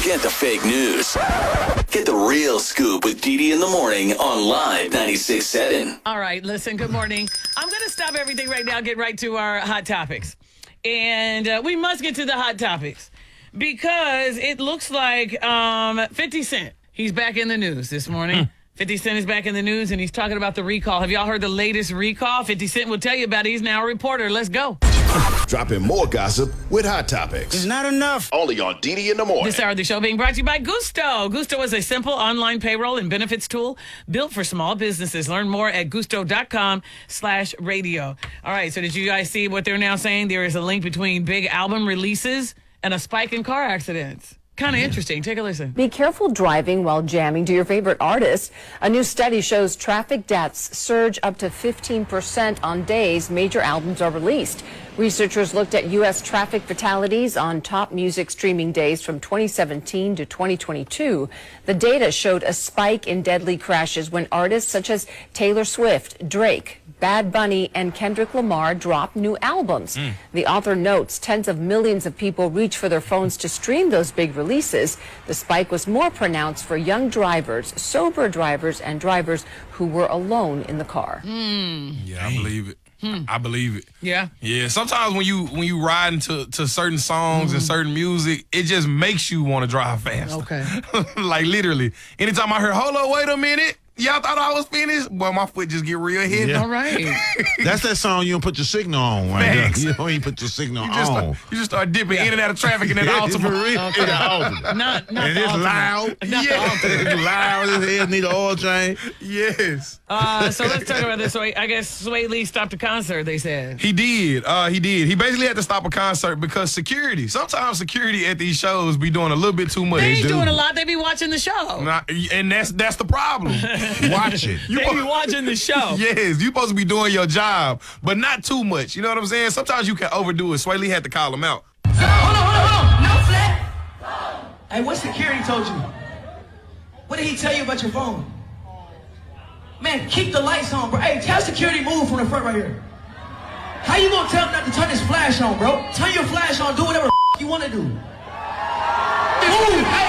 Forget the fake news. Get the real scoop with Dee in the morning on Live 96.7. All right, listen, good morning. I'm going to stop everything right now, get right to our hot topics. And we must get to the hot topics because it looks like 50 Cent, he's back in the news this morning. 50 Cent is back in the news, and he's talking about the recall. Have y'all heard the latest recall? 50 Cent will tell you about it. He's now a reporter. Let's go. Dropping more gossip with Hot Topics. It's not enough. Only on Dee in the morning. This hour of the show being brought to you by Gusto. Gusto is a simple online payroll and benefits tool built for small businesses. Learn more at gusto.com/radio. All right, so did you guys see what they're now saying? There is a link between big album releases and a spike in car accidents. Kind of interesting. Take a listen. Be careful driving while jamming to your favorite artist. A new study shows traffic deaths surge up to 15% on days major albums are released. Researchers looked at U.S. traffic fatalities on top music streaming days from 2017 to 2022. The data showed a spike in deadly crashes when artists such as Taylor Swift, Drake, Bad Bunny, and Kendrick Lamar dropped new albums. The author notes tens of millions of people reach for their phones to stream those big releases. The spike was more pronounced for young drivers, sober drivers, and drivers who were alone in the car. Yeah, I believe it. I believe it. Yeah. Yeah. Sometimes when you ride into certain songs and certain music, it just makes you want to drive fast. Okay. Like literally, anytime I hear, hold on, wait a minute. Y'all thought I was finished? Well, my foot just get real heavy. All right. That's that song you don't put your signal on. Right there. You don't even put your signal on. You just start dipping in and out of traffic in that It's for Altima. real. Okay. It's Altima. Not And the it's ultimate. loud. Not the ultimate. It's loud as hell. Need an oil change. Yes. So let's talk about this. I guess Sway Lee stopped a concert, they said. He did. He basically had to stop a concert because security. Sometimes security at these shows be doing a little bit too much. They ain't doing a lot. They be watching the show. And that's the problem. Watch it. They be watching the show. Yes, you supposed to be doing your job, but not too much. You know what I'm saying? Sometimes you can overdo it. Sway Lee had to call him out. Hold on. No flat. Hey, what security told you? What did he tell you about your phone? Man, keep the lights on, bro. Hey, tell security move from the front right here. How you gonna tell him not to turn his flash on, bro? Turn your flash on. Do whatever you want to do. Move. Hey,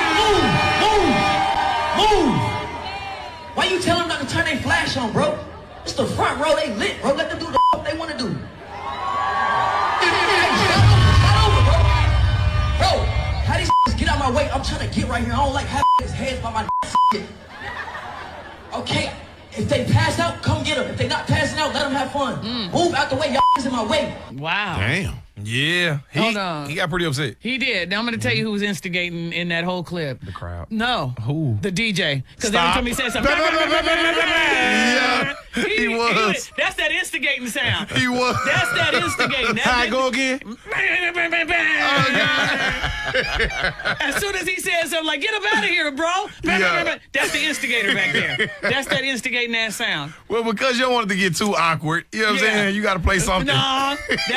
move. Why you tell them not to turn their flash on, bro? It's the front row, they lit, bro. Let them do the they want to do. Hey, start over, bro. Bro, how these get out my way? I'm trying to get right here. I don't like having his heads by my shit. Okay, if they pass out, come get them. If they not passing out, let them have fun. Move out the way, y'all is in my way. Wow. Damn. Yeah. Hold on. He got pretty upset. He did. Now I'm going to tell you who was instigating in that whole clip. The crowd. No. Who? The DJ. Because every Stop. time he said something. Yeah, he was. That's that instigating sound. He was. That's that instigating. How I go again? As soon as he said something like, get him out of here, bro. Yeah. That's the instigator back there. That's that instigating that sound. Well, because you don't want it to get too awkward, you know what I'm Yeah. saying? You got to play something. No.